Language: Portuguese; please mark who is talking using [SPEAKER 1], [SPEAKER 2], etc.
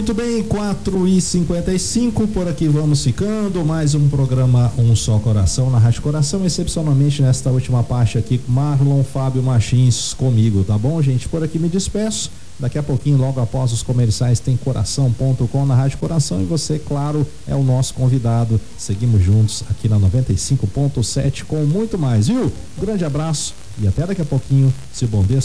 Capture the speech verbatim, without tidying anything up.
[SPEAKER 1] Muito bem, quatro e cinquenta e cinco, por aqui vamos ficando, mais um programa Um Só Coração na Rádio Coração, excepcionalmente nesta última parte aqui, Marlon Fábio Martins comigo, tá bom, gente? Por aqui me despeço, daqui a pouquinho, logo após os comerciais, tem coração ponto com na Rádio Coração e você, claro, é o nosso convidado, seguimos juntos aqui na noventa e cinco ponto sete com muito mais, viu? Grande abraço e até daqui a pouquinho, se o bom Deus